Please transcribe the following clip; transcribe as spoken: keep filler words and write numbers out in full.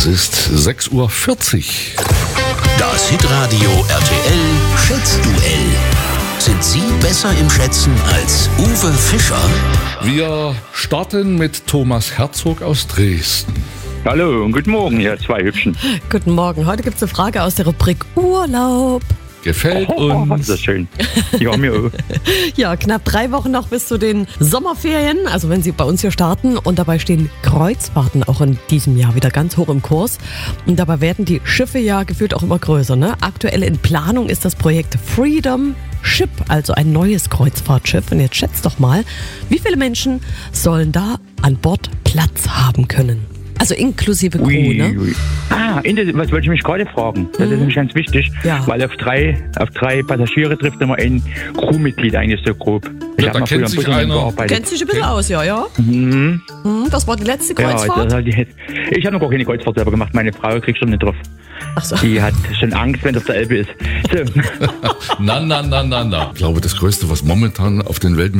Es ist sechs Uhr vierzig. Das Hitradio R T L Schätzduell. Sind Sie besser im Schätzen als Uwe Fischer? Wir starten mit Thomas Herzog aus Dresden. Hallo und guten Morgen, ihr zwei Hübschen. Guten Morgen. Heute gibt es eine Frage aus der Rubrik Urlaub. Gefällt Oh, uns. das ist schön. Ja, mir auch. Ja, knapp drei Wochen noch bis zu den Sommerferien, also wenn Sie bei uns hier starten. Und dabei stehen Kreuzfahrten auch in diesem Jahr wieder ganz hoch im Kurs. Und dabei werden die Schiffe ja gefühlt auch immer größer. Ne? Aktuell in Planung ist das Projekt Freedom Ship, also ein neues Kreuzfahrtschiff. Und jetzt schätzt doch mal, wie viele Menschen sollen da an Bord Platz haben können? Also inklusive Crew, Ui, ne? ui. Ah, Ende, was wollte ich mich gerade fragen? Das ist nämlich ganz wichtig, Ja. weil auf drei, auf drei Passagiere trifft immer ein Crewmitglied eigentlich so grob. Ich Ja, hab da mal kennt früher im sich Busseln einer. gearbeitet. Kennt sich ein bisschen aus, ja, ja. Mhm. Hm, das war die letzte Ja, Kreuzfahrt? das halt die, ich habe noch gar keine Kreuzfahrt selber gemacht. Meine Frau kriegt schon nicht drauf. Ach so. Die hat schon Angst, wenn das der Elbe ist. So. Na, na, na, na, na. Ich glaube, das Größte, was momentan auf den Weltmeeren